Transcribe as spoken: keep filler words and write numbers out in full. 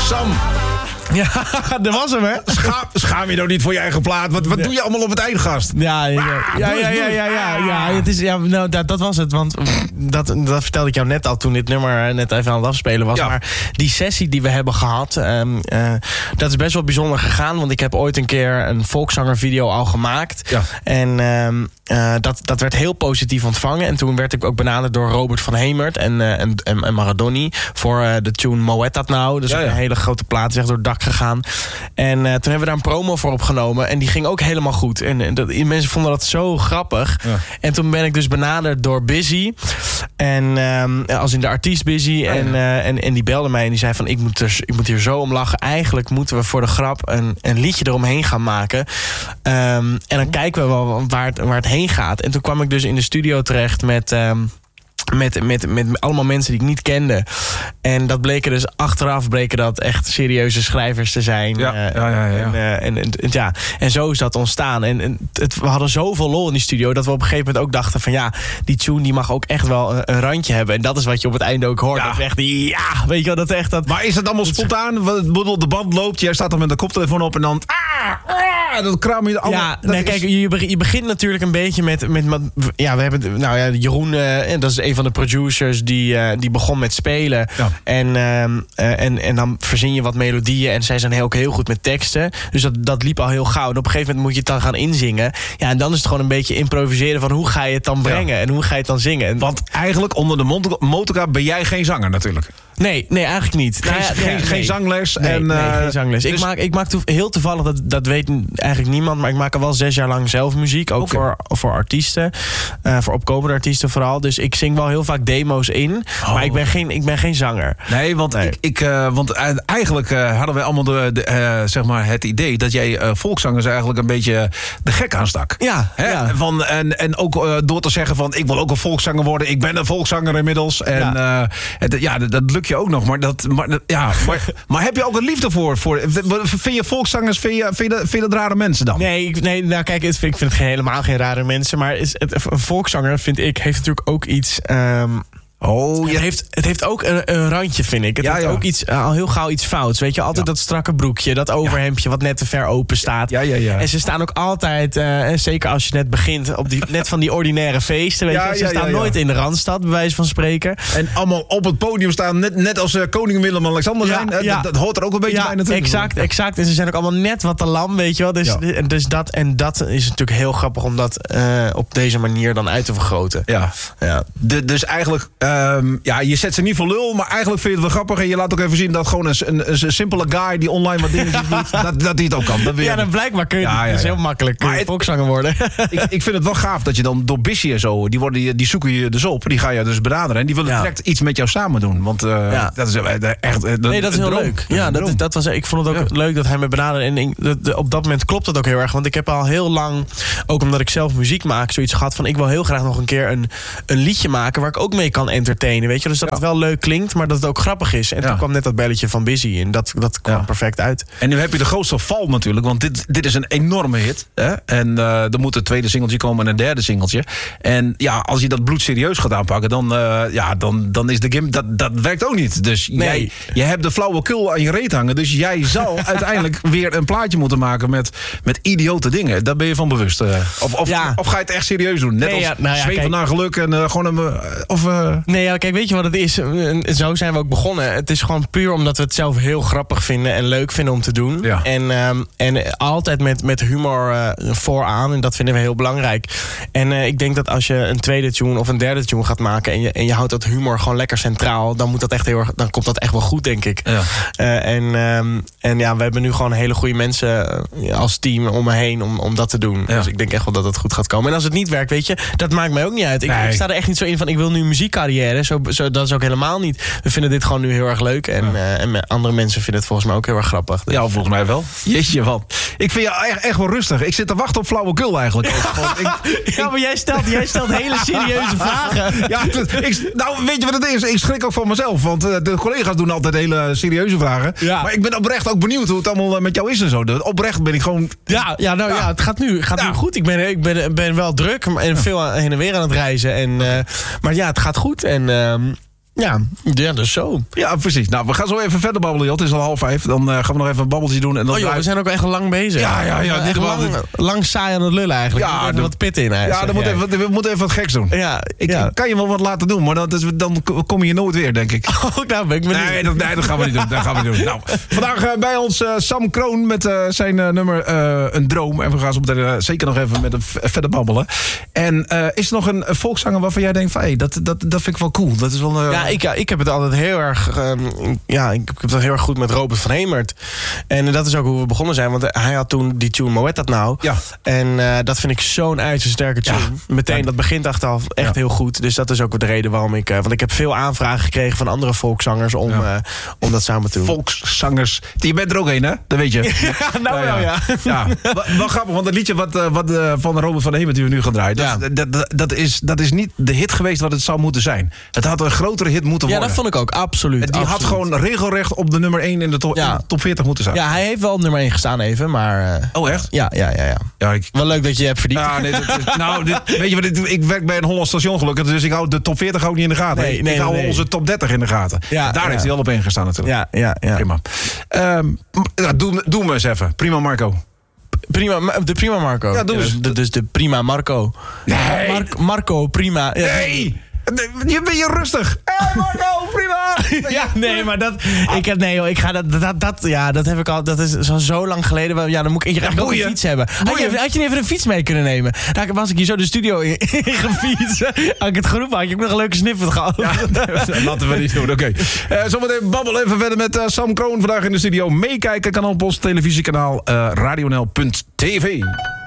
Sam. Ja, dat was hem, hè? Schaam, schaam je nou niet voor je eigen plaat? Wat, wat Nee. doe je allemaal op het eind, gast? Ja, ja, ja, ja, ja, ja, ja, ja. Het is, ja nou, dat, dat was het. Want dat, dat vertelde ik jou net al toen dit nummer net even aan het afspelen was. Ja. Maar die sessie die we hebben gehad, um, uh, dat is best wel bijzonder gegaan. Want ik heb ooit een keer een volkszangervideo al gemaakt. Ja. En um, uh, dat, dat werd heel positief ontvangen. En toen werd ik ook benaderd door Robert van Hemert en, uh, en, en, en Maradoni voor uh, de tune Moet Dat Nou. Dus Ja, ja. een hele grote plaat, is echt door het dak gegaan. En uh, toen hebben we daar een promo voor opgenomen. En die ging ook helemaal goed. En, en dat, mensen vonden dat zo grappig. Ja. En toen ben ik dus benaderd door Busy. En um, als in de artiest Busy. ja. En, uh, en, en die belde mij en die zei van... Ik moet, er, ik moet hier zo om lachen. Eigenlijk moeten we voor de grap een, een liedje eromheen gaan maken. Um, en dan kijken we wel waar het, waar het heen gaat. En toen kwam ik dus in de studio terecht met... Um, Met, met, met allemaal mensen die ik niet kende. En dat bleken dus achteraf bleken dat echt serieuze schrijvers te zijn. Ja, Uh, ja, ja, ja. En, uh, en, en, en, ja. en zo is dat ontstaan. En, en het, we hadden zoveel lol in die studio... dat we op een gegeven moment ook dachten van... ja, die tune die mag ook echt wel een, een randje hebben. En dat is wat je op het einde ook hoort. Ja. Dat is echt die, ja, weet je wel, dat is echt dat... Maar is het allemaal spontaan? Want ik bedoel, de band loopt, jij staat er met de koptelefoon op en dan... Ah, ah, dat kram je allemaal... Ja, dat nee, is- kijk, je, be- je begint natuurlijk een beetje met... met, met ja, we hebben... Nou ja, Jeroen, uh, dat is een van de producers... die, uh, die begon met spelen. Ja. En, uh, uh, en, en dan verzin je wat melodieën... en zij zijn heel, ook heel goed met teksten. Dus dat, dat liep al heel gauw. En op een gegeven moment moet je het dan gaan inzingen. Ja, en dan is het gewoon een beetje improviseren... van hoe ga je het dan brengen en hoe ga je het dan zingen. En, Want eigenlijk onder de mot- motorkap ben jij geen zanger natuurlijk. nee, nee, eigenlijk niet. Geen, Nou ja, geen, nee, geen nee. zangles. Nee, en, nee, uh, geen zangles. dus- Ik maak, ik maak toe, heel toevallig, dat, dat weet eigenlijk niemand... maar ik maak al wel zes jaar lang zelf muziek. Ook Oké. voor, voor artiesten. Uh, voor opkomende artiesten vooral. Dus ik zing wel heel vaak demo's in. Oh. Maar ik ben geen, ik ben geen zanger. Nee, want, Nee. Ik, ik, uh, want uh, eigenlijk uh, hadden wij allemaal de, de, uh, zeg maar het idee... dat jij uh, volkszangers eigenlijk een beetje de gek aanstak. Ja, Hè? ja. Van, en, en ook uh, door te zeggen van... ik wil ook een volkszanger worden. Ik ben een volkszanger inmiddels. En ja, uh, het, ja dat, dat lukt je ook nog. Maar, dat, maar, dat- ja, maar, maar heb je ook een liefde voor? voor vind je volkszangers, vind je, vind je, vind je dat rare mensen dan? Nee, ik, nee, nou kijk, het vind, ik vind het geen, helemaal geen rare mensen. Maar is het, een volkszanger, vind ik, heeft natuurlijk ook iets... Um, Oh, Het ja. heeft, het heeft ook een, een randje, vind ik. Het Ja, heeft ja. ook iets, al heel gauw iets fouts. Weet je, altijd Ja. dat strakke broekje, dat overhemdje wat net te ver open staat. Ja, ja, ja. En ze staan ook altijd, uh, zeker als je net begint, op die, net van die ordinaire feesten. Weet Ja, je, ze ja, staan ja, ja. nooit in de Randstad, bij wijze van spreken. En allemaal op het podium staan, net, net als uh, koning Willem-Alexander zijn. Ja, Uh, ja. Dat, dat hoort er ook een beetje Ja, bij natuurlijk. exact, exact. En ze zijn ook allemaal net wat te lam, weet je wel. Dus, Ja. en, dus dat, en dat is natuurlijk heel grappig om dat uh, op deze manier dan uit te vergroten. Ja. Ja. De, dus eigenlijk, um, ja, je zet ze niet voor lul, maar eigenlijk vind je het wel grappig. En je laat ook even zien dat gewoon een, een, een simpele guy die online wat dingen doet, dat, dat hij het ook kan. Dat weer. Ja, dan blijkbaar kun je Ja, ja, dat is ja. heel makkelijk kun Maar je het- volkszanger worden. ik, ik vind het wel gaaf dat je dan door Bissy en zo, die, worden, die, die zoeken je dus op. Die ga je dus benaderen. En die willen Ja. direct iets met jou samen doen. Want uh, Ja. dat is uh, echt uh, Nee, dat is heel leuk. Ja, dat, dat was, ik vond het ook Ja. leuk dat hij me benaderde. En ik, dat- de- op dat moment klopt dat ook heel erg. Want ik heb al heel lang, ook omdat ik zelf muziek maak, zoiets gehad van ik wil heel graag nog een keer een, een liedje maken waar ik ook mee kan entertainen. Weet je? Dus dat Ja. het wel leuk klinkt, maar dat het ook grappig is. En Ja. toen kwam net dat belletje van Busy en dat, dat kwam Ja. perfect uit. En nu heb je de grootste val natuurlijk, want dit, dit is een enorme hit. Hè? En uh, er moet een tweede singeltje komen en een derde singeltje. En ja, als je dat bloedserieus gaat aanpakken, dan, uh, ja, dan, dan is de game, dat, dat werkt ook niet. Dus Nee. jij, je hebt de flauwekul aan je reet hangen, dus jij zal uiteindelijk weer een plaatje moeten maken met, met idiote dingen. Daar ben je van bewust. Uh, of, of, Ja. of ga je het echt serieus doen? Net Nee, als ja, nou ja, zweven kijk. naar geluk en uh, gewoon een... Uh, of, uh, Nee, ja, kijk, weet je wat het is? Zo zijn we ook begonnen. Het is gewoon puur omdat we het zelf heel grappig vinden en leuk vinden om te doen. Ja. En, um, en altijd met, met humor uh, vooraan. En dat vinden we heel belangrijk. En uh, ik denk dat als je een tweede tune of een derde tune gaat maken en je, en je houdt dat humor gewoon lekker centraal, dan moet dat echt heel erg, dan komt dat echt wel goed, denk ik. Ja. Uh, en, um, en ja, we hebben nu gewoon hele goede mensen uh, als team om me heen om, om dat te doen. Ja. Dus ik denk echt wel dat het goed gaat komen. En als het niet werkt, weet je, dat maakt mij ook niet uit. Ik, Nee. ik sta er echt niet zo in van ik wil nu een muziekcarrière. Zo, zo, dat is ook helemaal niet. We vinden dit gewoon nu heel erg leuk. En, Ja. uh, en andere mensen vinden het volgens mij ook heel erg grappig. Dus, Ja, volgens mij wel. Jeetje, wat. Ik vind jou echt, echt wel rustig. Ik zit te wachten op flauwekul eigenlijk. Gewoon, ik, ja, maar jij stelt, jij stelt hele serieuze vragen. ja, ik, nou, weet je wat het is? Ik schrik ook van mezelf. Want uh, de collega's doen altijd hele serieuze vragen. Ja. Maar ik ben oprecht ook benieuwd hoe het allemaal uh, met jou is en zo. De, oprecht ben ik gewoon... Ja, ja, nou ja, Ja. het gaat nu, gaat Ja. nu goed. Ik ben, ik ben, ben wel druk en veel heen en weer aan het reizen. En, uh, maar ja, het gaat goed. En... Uh, Ja, ja, dus zo. Ja, precies. Nou, we gaan zo even verder babbelen. Joh. Het is al half vijf. Dan uh, gaan we nog even een babbeltje doen. En dan oh joh, we zijn ook echt lang bezig. Ja, ja, ja. Dit lang, lang saai aan het lullen eigenlijk. Ja, er moet wat pit in. Hij, ja, dan moet even, we moeten even wat geks doen. Ja, ik ja. kan je wel wat laten doen, maar dat is, dan kom je hier nooit weer, denk ik. Oh, nou ben ik benieuwd. Nee, dat, nee, dat gaan we niet doen. Dat gaan we niet doen. Nou, vandaag uh, bij ons uh, Sam Kroon met uh, zijn uh, nummer uh, Een Droom. En we gaan zo meteen uh, zeker nog even met hem verder babbelen. En uh, is er nog een, een volkszanger waarvan jij denkt van, hey, dat, dat, dat vind ik wel cool. Dat is wel, uh... Ja, ik, ik heb het altijd heel erg... Uh, ja, ik heb het heel erg goed met Robert van Hemert. En uh, dat is ook hoe we begonnen zijn. Want uh, hij had toen die tune Moet dat nou? Ja. En uh, dat vind ik zo'n ijzersterke tune. Ja. Meteen, dat begint achteraf echt ja. heel goed. Dus dat is ook de reden waarom ik... Uh, want ik heb veel aanvragen gekregen van andere volkszangers om, ja. uh, om dat samen te doen. Volkszangers. Je bent er ook een, hè? Dat weet je. Ja, nou ja. ja. ja. Wel grappig, want het liedje wat, uh, wat uh, van Robert van Hemert die we nu gaan draaien... Dat, ja. dat, dat, dat, is, dat is niet de hit geweest wat het zou moeten zijn. Het had een grotere hit moeten worden. Ja, dat vond ik ook. Absoluut. Die absoluut. had gewoon regelrecht op de nummer één in de top, ja. top veertig moeten staan. Ja, hij heeft wel op nummer één gestaan even, maar... Uh, oh, echt? Ja, ja, ja. ja. ja ik... Wel leuk dat je hebt verdiend. Ja, nee, dat, nou, dit, weet je wat, dit, ik werk bij een Hollands station gelukkig, dus ik hou de top veertig ook niet in de gaten. Nee, nee, ik hou nee. onze top dertig in de gaten. Ja, Daar ja. heeft hij wel op één gestaan natuurlijk. Ja, ja, ja. Prima. Um, doe, doe me eens even. Prima Marco. Prima, de Prima Marco. Ja, doe eens. Ja, dus, dus de Prima Marco. Nee. Mar Marco, prima. Ja. Nee. Je ben je rustig. Hé hey Marco, prima. Ja, nee, maar dat... Ik heb, nee joh, ik ga dat... Dat, dat, ja, dat heb ik al... Dat is al zo lang geleden. Ja, dan moet ik eigenlijk ja, ook een fiets hebben. Had je, had je niet even een fiets mee kunnen nemen? Dan was ik hier zo de studio in, in gefietst. Had ik het geroepen, had je ook nog een leuke snippet gehad. Ja, laten we niet doen, oké. Okay. Uh, zometeen babbelen even verder met uh, Sam Kroon vandaag in de studio. Meekijken kan op ons televisiekanaal uh, radionl punt tv.